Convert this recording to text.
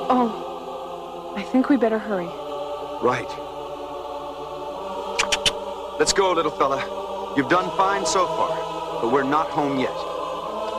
Oh, I think we better hurry. Right. Let's go, little fella. You've done fine so far, but we're not home yet.